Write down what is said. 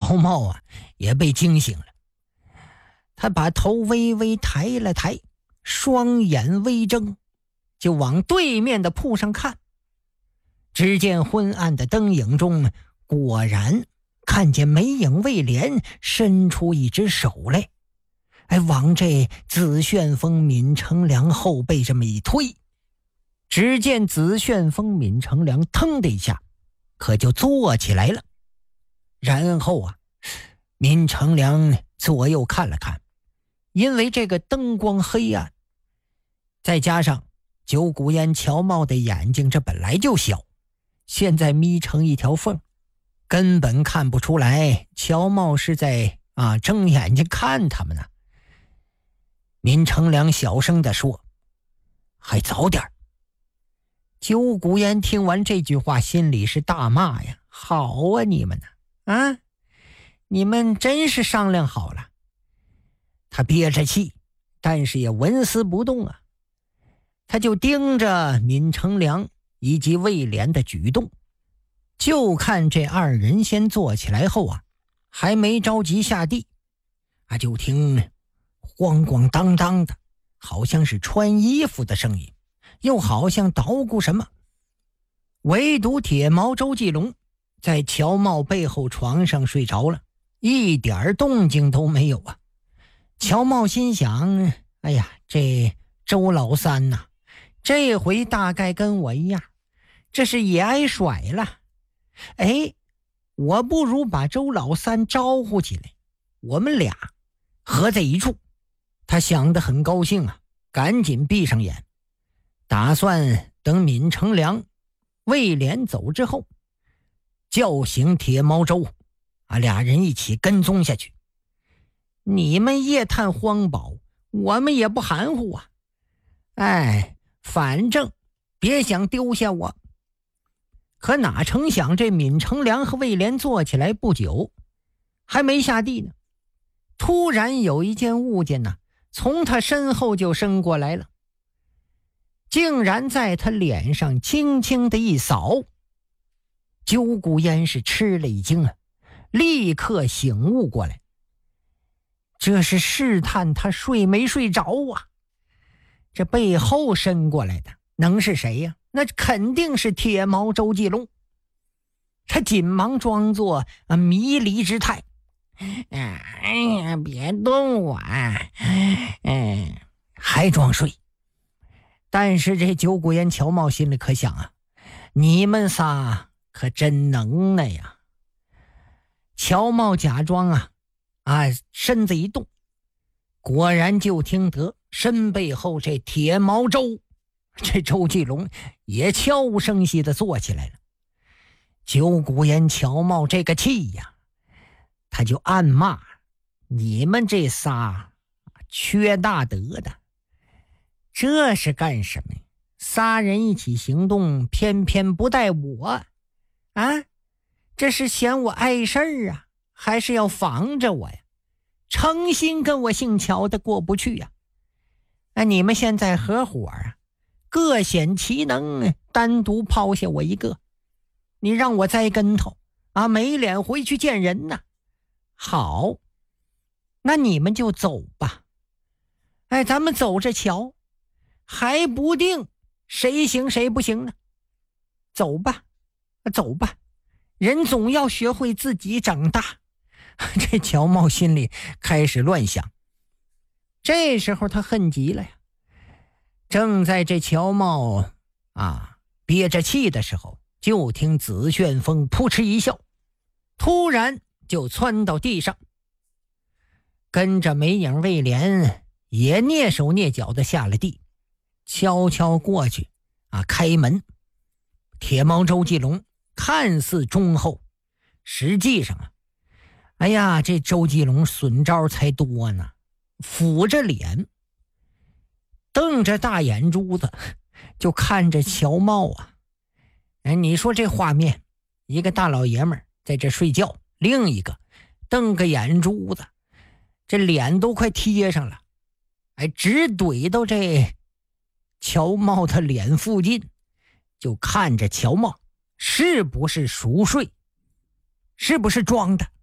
乔茂啊也被惊醒了，他把头微微抬了抬，双眼微睁，就往对面的铺上看。只见昏暗的灯影中，果然看见梅影魏莲伸出一只手来，往这紫旋风闵成良后背这么一推。只见紫旋风闵成良腾的一下可就坐起来了。然后啊，闵成良左右看了看，因为这个灯光黑暗，再加上九股烟乔茂的眼睛这本来就小，现在眯成一条缝，根本看不出来乔茂是在睁眼睛看他们呢。闵成良小声地说：“还早点。”九股烟听完这句话，心里是大骂呀：“好啊，你们呢？你们真是商量好了。”他憋着气，但是也纹丝不动啊。他就盯着闵成良以及魏莲的举动，就看这二人先坐起来后啊，还没着急下地就听咣咣当当的，好像是穿衣服的声音，又好像捣鼓什么。唯独铁毛周继龙在乔茂背后床上睡着了，一点动静都没有啊。乔茂心想：哎呀，这周老三这回大概跟我一样，这是也挨甩了。我不如把周老三招呼起来，我们俩合在一处。他想得很高兴赶紧闭上眼，打算等闵成良、魏莲走之后，叫醒铁毛周俩人一起跟踪下去。你们夜探荒堡，我们也不含糊反正别想丢下我。可哪成想，这闵成良和魏莲坐起来不久，还没下地呢，突然有一件物件从他身后就伸过来了，竟然在他脸上轻轻的一扫。九股烟是吃了一惊立刻醒悟过来，这是试探他睡没睡着这背后伸过来的能是谁呀？那肯定是铁毛周继龙。他紧忙装作迷离之态，别动我还装睡。但是这九股烟乔茂心里可想你们仨可真能耐呀。乔茂假装身子一动，果然就听得身背后这铁毛周，这周继龙也悄无声息地坐起来了。九股烟乔茂这个气他就暗骂：你们这仨缺大德的，这是干什么？仨人一起行动，偏偏不带我这是嫌我碍事儿还是要防着我呀？诚心跟我姓乔的过不去你们现在合伙各显其能，单独抛下我一个，你让我栽跟头没脸回去见人好，那你们就走吧。咱们走着瞧，还不定谁行谁不行呢。走吧，走吧，人总要学会自己长大。这乔茂心里开始乱想。这时候他恨极了呀。正在这乔茂憋着气的时候，就听紫旋风扑哧一笑，突然就窜到地上，跟着梅影魏莲也蹑手蹑脚的下了地，悄悄过去开门。铁毛周继龙看似忠厚，实际上这周继龙损招才多呢，俯着脸瞪着大眼珠子就看着乔茂你说这画面，一个大老爷们在这睡觉，另一个瞪个眼珠子，这脸都快贴上了直怼到这乔茂的脸附近，就看着乔茂是不是熟睡，是不是装的。